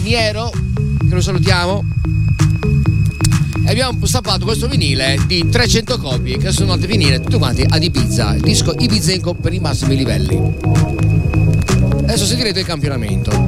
Niero, che lo salutiamo, e abbiamo stampato questo vinile di 300 copie che sono andate a finire tutti quanti ad Ibiza, il disco Ibizenco per i massimi livelli. Adesso sentirete il campionamento.